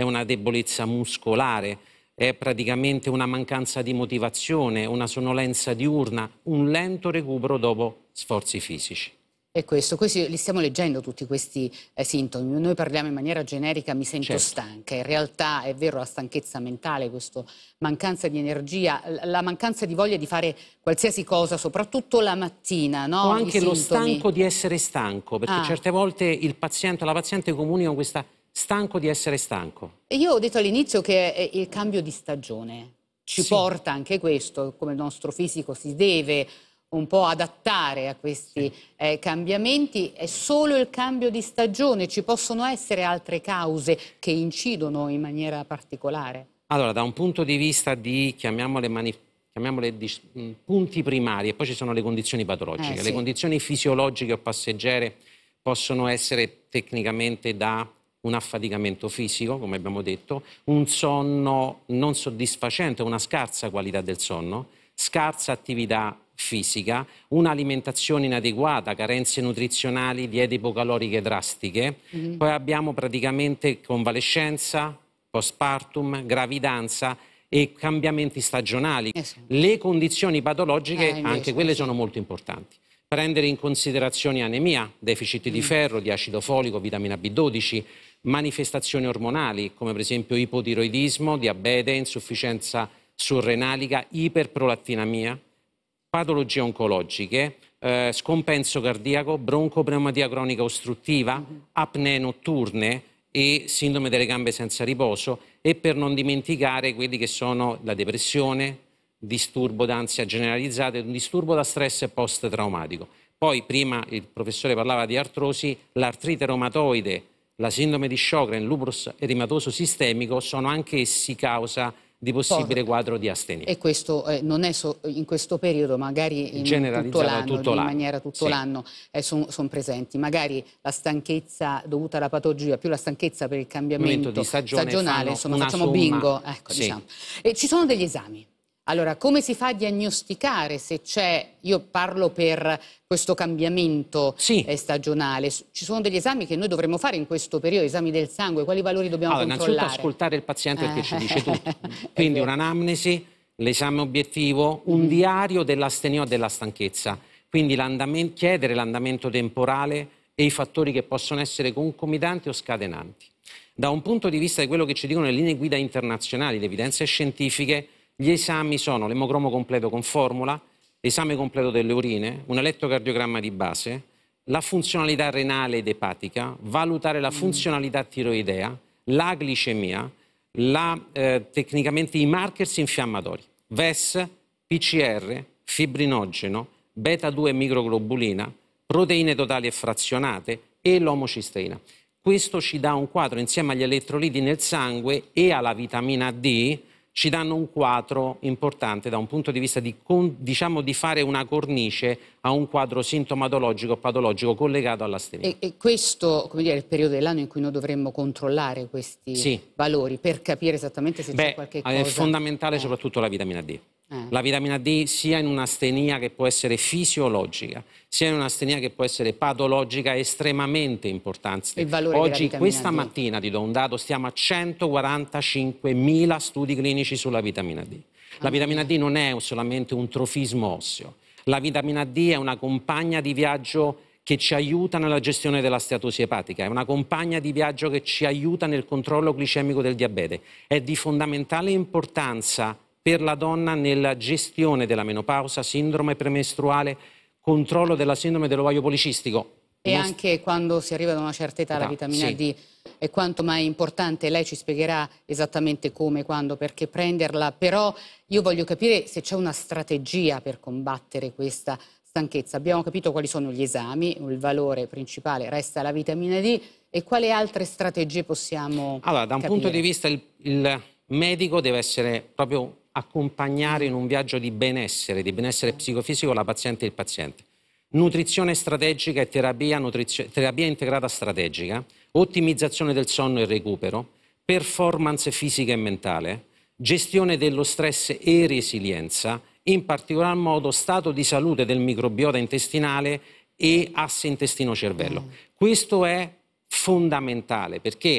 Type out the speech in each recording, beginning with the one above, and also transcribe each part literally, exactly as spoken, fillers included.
è una debolezza muscolare, è praticamente una mancanza di motivazione, una sonnolenza diurna, un lento recupero dopo sforzi fisici. È questo, questi, li stiamo leggendo tutti questi eh, sintomi. Noi parliamo in maniera generica, mi sento Certo. stanca. In realtà è vero, la stanchezza mentale, questa mancanza di energia, la mancanza di voglia di fare qualsiasi cosa, soprattutto la mattina, no? O anche I lo sintomi. stanco di essere stanco, perché Ah. certe volte il paziente o la paziente comunicano questa stanco di essere stanco. E io ho detto all'inizio che è il cambio di stagione ci Sì. porta anche questo, come il nostro fisico si deve un po' adattare a questi Sì. eh, cambiamenti. È solo il cambio di stagione, ci possono essere altre cause che incidono in maniera particolare? Allora, da un punto di vista di, chiamiamole, mani, chiamiamole di, mh, punti primari, e poi ci sono le condizioni patologiche. Eh, sì. Le condizioni fisiologiche o passeggere possono essere tecnicamente da un affaticamento fisico, come abbiamo detto, un sonno non soddisfacente, una scarsa qualità del sonno, scarsa attività fisica, un'alimentazione inadeguata, carenze nutrizionali, diete ipocaloriche drastiche. Mm-hmm. Poi abbiamo praticamente convalescenza, postpartum, gravidanza e cambiamenti stagionali. Eh sì. Le condizioni patologiche, eh, invece, anche quelle sì. sono molto importanti. Prendere in considerazione anemia, deficit mm. di ferro, di acido folico, vitamina B dodici, manifestazioni ormonali come per esempio ipotiroidismo, diabete, insufficienza surrenalica, iperprolattinamia, patologie oncologiche, eh, scompenso cardiaco, broncopneumonia cronica ostruttiva, mm-hmm. apnee notturne e sindrome delle gambe senza riposo, e per non dimenticare quelli che sono la depressione, disturbo d'ansia generalizzata e un disturbo da stress post-traumatico. Poi prima il professore parlava di artrosi, l'artrite reumatoide, la sindrome di Sjögren, lupus eritematoso sistemico sono anche essi causa di possibile quadro di astenia. E questo eh, non è so, in questo periodo, magari in tutto l'anno, in maniera tutto sì. l'anno eh, sono son presenti. Magari la stanchezza dovuta alla patologia più la stanchezza per il cambiamento di stagione stagionale, insomma facciamo somma, bingo. Ecco, sì. diciamo. E ci sono degli esami. Allora, come si fa a diagnosticare se c'è, io parlo per questo cambiamento sì. eh, stagionale, ci sono degli esami che noi dovremmo fare in questo periodo, esami del sangue, quali valori dobbiamo allora, controllare? Innanzitutto ascoltare il paziente perché ci dice tutto, quindi un'anamnesi, l'esame obiettivo, un mm. diario dell'astenia o della stanchezza, quindi l'andamento, chiedere l'andamento temporale e i fattori che possono essere concomitanti o scatenanti. Da un punto di vista di quello che ci dicono le linee guida internazionali, le evidenze scientifiche, gli esami sono l'emocromo completo con formula, esame completo delle urine, un elettrocardiogramma di base, la funzionalità renale ed epatica, valutare la funzionalità tiroidea, la glicemia, la, eh, tecnicamente i markers infiammatori, V E S, P C R, fibrinogeno, beta due microglobulina, proteine totali e frazionate e l'omocisteina. Questo ci dà un quadro, insieme agli elettroliti nel sangue e alla vitamina D, ci danno un quadro importante da un punto di vista di, diciamo, di fare una cornice a un quadro sintomatologico o patologico collegato all'astenia. E, e questo, come dire, è il periodo dell'anno in cui noi dovremmo controllare questi sì. valori per capire esattamente se c'è qualche cosa. È fondamentale eh. soprattutto la vitamina D. Eh. La vitamina D sia in un'astenia che può essere fisiologica, sia in un'astenia che può essere patologica, è estremamente importante. Il valore Oggi, della questa D. mattina, ti do un dato, stiamo a centoquarantacinquemila studi clinici sulla vitamina D. La ah, vitamina D non è solamente un trofismo osseo. La vitamina D è una compagna di viaggio che ci aiuta nella gestione della steatosi epatica, è una compagna di viaggio che ci aiuta nel controllo glicemico del diabete. È di fondamentale importanza per la donna nella gestione della menopausa, sindrome premestruale, controllo della sindrome dell'ovaio policistico. E non... anche quando si arriva ad una certa età, età la vitamina sì. D è quanto mai importante, lei ci spiegherà esattamente come, quando, perché prenderla, però io voglio capire se c'è una strategia per combattere questa stanchezza. Abbiamo capito quali sono gli esami, il valore principale resta la vitamina D, e quali altre strategie possiamo Allora, da un capire? punto di vista il, il medico deve essere proprio accompagnare in un viaggio di benessere, di benessere psicofisico la paziente e il paziente. Nutrizione strategica e terapia, nutrizio, terapia integrata strategica, ottimizzazione del sonno e recupero, performance fisica e mentale, gestione dello stress e resilienza, in particolar modo stato di salute del microbiota intestinale e asse intestino-cervello. Mm. Questo è fondamentale perché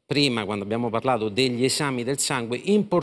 prima quando abbiamo parlato degli esami del sangue, importanti